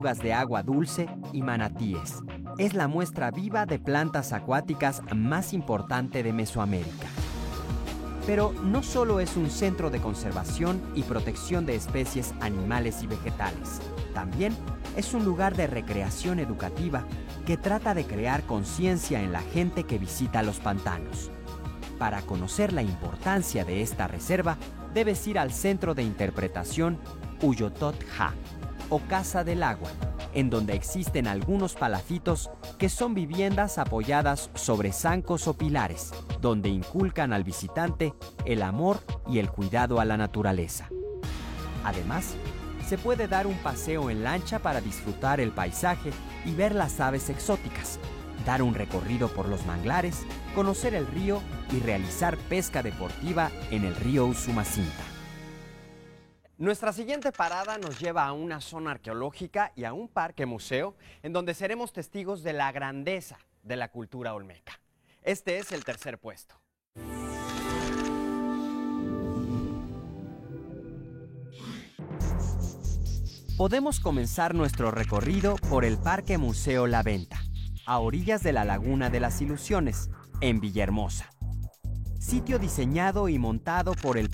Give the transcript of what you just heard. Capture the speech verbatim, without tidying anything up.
de agua dulce y manatíes. Es la muestra viva de plantas acuáticas más importante de Mesoamérica. Pero no solo es un centro de conservación y protección de especies animales y vegetales, también es un lugar de recreación educativa que trata de crear conciencia en la gente que visita los pantanos. Para conocer la importancia de esta reserva, debes ir al Centro de Interpretación Uyotot-Ja, o Casa del Agua, en donde existen algunos palafitos que son viviendas apoyadas sobre zancos o pilares, donde inculcan al visitante el amor y el cuidado a la naturaleza. Además, se puede dar un paseo en lancha para disfrutar el paisaje y ver las aves exóticas, dar un recorrido por los manglares, conocer el río y realizar pesca deportiva en el río Usumacinta. Nuestra siguiente parada nos lleva a una zona arqueológica y a un parque museo en donde seremos testigos de la grandeza de la cultura olmeca. Este es el tercer puesto. Podemos comenzar nuestro recorrido por el Parque Museo La Venta, a orillas de la Laguna de las Ilusiones, en Villahermosa. Sitio diseñado y montado por el